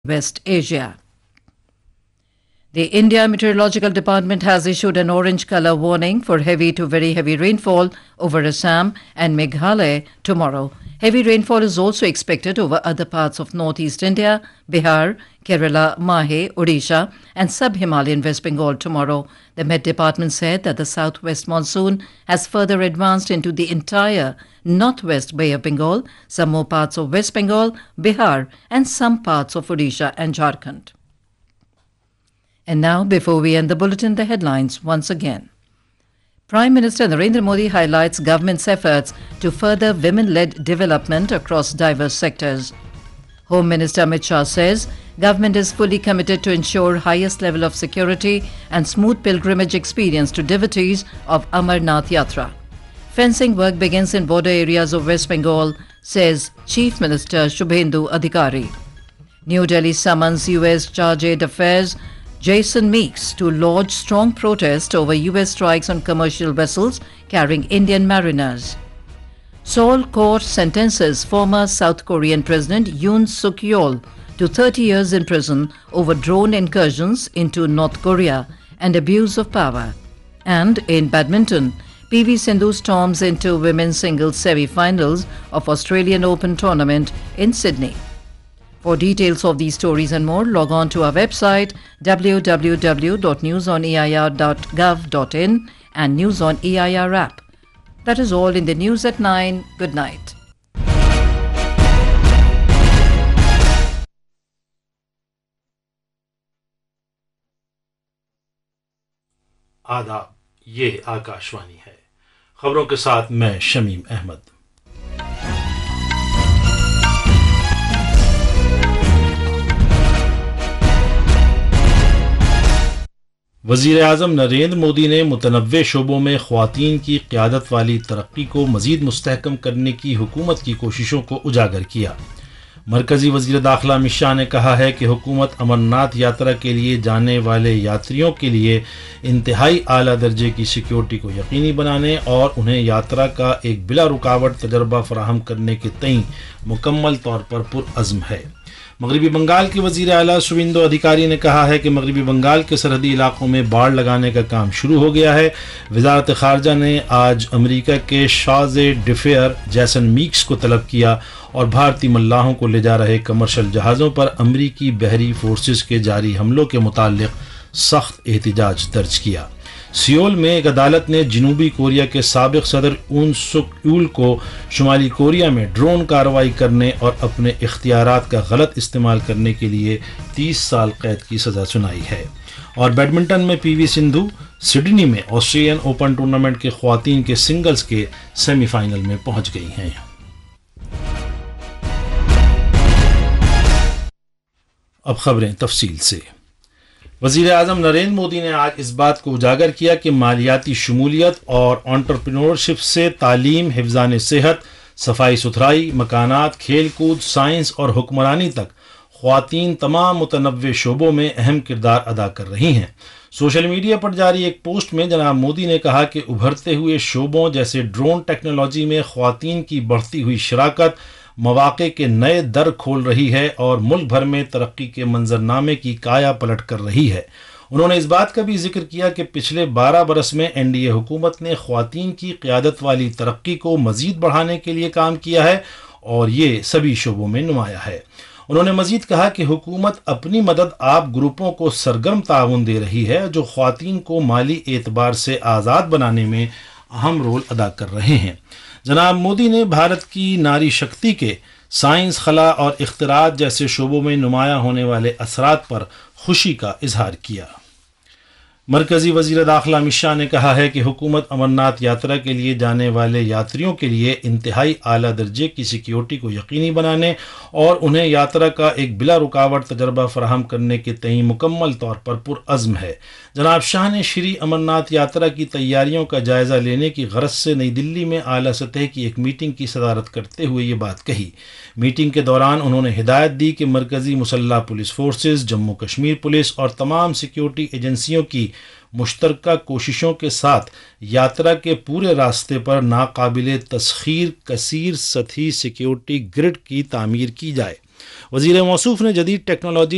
West Asia. The India Meteorological Department has issued an orange color warning for heavy to very heavy rainfall over Assam and Meghalaya tomorrow. Heavy rainfall is also expected over other parts of northeast India, Bihar, Kerala, Mahe, Odisha and sub-Himalayan West Bengal tomorrow. The Met Department said that the southwest monsoon has further advanced into the entire northwest Bay of Bengal, some more parts of West Bengal, Bihar and some parts of Odisha and Jharkhand. And now, before we end the bulletin, the headlines once again. Prime Minister Narendra Modi highlights government's efforts to further women-led development across diverse sectors. Home Minister Amit Shah says government is fully committed to ensure highest level of security and smooth pilgrimage experience to devotees of Amarnath Yatra. Fencing work begins in border areas of West Bengal, says Chief Minister Shubhendu Adhikari. New Delhi summons U.S. Charge d'Affaires Jason Meeks to lodge strong protest over U.S. strikes on commercial vessels carrying Indian mariners. Seoul court sentences former South Korean President Yoon Suk Yeol to 30 years in prison over drone incursions into North Korea and abuse of power. And in badminton, PV Sindhu storms into women's singles semi-finals of Australian Open tournament in Sydney. For details of these stories and more, log on to our website www.newsoneir.gov.in and News on EIR app. That is all in the news at 9. Good night. आदाब, ये आकाशवाणी है। खबरों के साथ मैं शमीम अहमद। वज़ीर आज़म नरेंद्र मोदी ने मुतनव्वे शोबों में ख़वातीन की क़यादत वाली तरक्की को मज़ीद मुस्तहकम करने की हुकूमत की कोशिशों को उजागर किया। मरकज़ी वज़ीर दाखिला अमित शाह ने कहा है कि हुकूमत अमरनाथ यात्रा के लिए जाने वाले यात्रियों के लिए इंतहाई आला दर्जे की सिक्योरिटी को यकीनी बनाने और उन्हें यात्रा का एक बिला रुकावट तजर्बा फराहम करने के तईं मुकम्मल तौर पर पुरअज़्म है। मगरबी बंगाल के वज़ीर आला शुवेंदु अधिकारी ने कहा है कि मगरबी बंगाल के सरहदी इलाकों में बाढ़ लगाने का काम शुरू हो गया है। वज़ारत ख़ारजा ने आज अमेरिका के शाज़ डिफेयर जैसन मीक्स को तलब किया और भारतीय मल्लाहों को ले जा रहे कमर्शियल जहाज़ों पर अमरीकी बहरी फोर्सेस के जारी हमलों के मुताल्लिक़ सख्त एहतिजाज दर्ज किया। सियोल में एक अदालत ने जनूबी कोरिया के साबिक़ सदर यून सुक यूल को शुमाली कोरिया में ड्रोन कार्रवाई करने और अपने इख्तियारात का गलत इस्तेमाल करने के लिए 30 साल कैद की सज़ा सुनाई है। और बैडमिंटन में पीवी सिंधु सिडनी में ऑस्ट्रेलियन ओपन टूर्नामेंट के ख़वातीन के सिंगल्स के सेमीफाइनल में पहुंच गई हैं। अब खबरें तफसील से। वज़ीर आज़म नरेंद्र मोदी ने आज इस बात को उजागर किया कि मालियाती शमूलियत और एंटरप्रेन्योरशिप से तालीम, हिफ्ज़ान सेहत, सफाई सुथराई, मकानात, खेल कूद, साइंस और हुक्मरानी तक ख़वातीन तमाम मुतनव्वे शोबों में अहम किरदार अदा कर रही हैं। सोशल मीडिया पर जारी एक पोस्ट में जनाब मोदी ने कहा कि उभरते हुए शोबों जैसे ड्रोन टेक्नोलॉजी में ख़वातीन की बढ़ती हुई शराकत मौक़े के नए दर खोल रही है और मुल्क भर में तरक्की के मंजरनामे की काया पलट कर रही है। उन्होंने इस बात का भी जिक्र किया कि पिछले 12 बरस में एनडीए हुकूमत ने ख़वातीन की क़यादत वाली तरक्की को मज़ीद बढ़ाने के लिए काम किया है और ये सभी शोबों में नुमाया है। उन्होंने मज़ीद कहा कि हुकूमत अपनी मदद आप ग्रुपों को सरगर्म ताउन दे रही है जो ख़वातीन को माली एतबार से आज़ाद बनाने में अहम रोल अदा कर रहे हैं। जनाब मोदी ने भारत की नारी शक्ति के साइंस, खला और इख्तिरात जैसे शोबों में नुमाया होने वाले असरात पर खुशी का इजहार किया। मरकज़ी वज़ीर दाखिला अमित शाह ने कहा है कि हुकूमत अमरनाथ यात्रा के लिए जाने वाले यात्रियों के लिए इंतहाई आला दर्जे की सिक्योरिटी को यकीनी बनाने और उन्हें यात्रा का एक बिला रुकावट तजर्बा फराहम करने के तईं मुकम्मल तौर पर पुरअज़्म है। जनाब शाह ने श्री अमरनाथ यात्रा की तैयारियों का जायज़ा लेने की गरज से नई दिल्ली में आला सतह की एक मीटिंग की सदारत करते हुए ये बात कही। मीटिंग के दौरान उन्होंने हिदायत दी कि मरकज़ी मुसल्लह police forces, Jammu Kashmir police और तमाम सिक्योरिटी एजेंसियों की मुश्तरका कोशिशों के साथ यात्रा के पूरे रास्ते पर नाकाबिले तस्खीर कसीर सतही सिक्योरिटी ग्रिड की तामीर की जाए। वज़ीर मौसूफ ने जदीद टेक्नोलॉजी